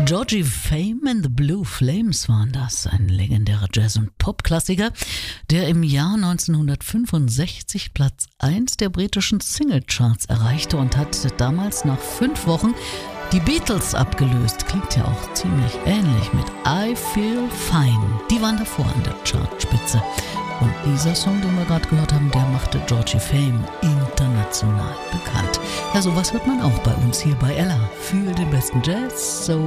Georgie Fame and the Blue Flames waren das, ein legendärer Jazz- und Popklassiker, der im Jahr 1965 Platz 1 der britischen Singlecharts erreichte und hat damals nach 5 Wochen die Beatles abgelöst. Klingt ja auch ziemlich ähnlich mit I Feel Fine. Die waren davor an der Chartspitze. Und dieser Song, den wir gerade gehört haben, der machte Georgie Fame international bekannt. Ja, sowas hört man auch bei uns hier bei Ella. Für den besten Jazz, so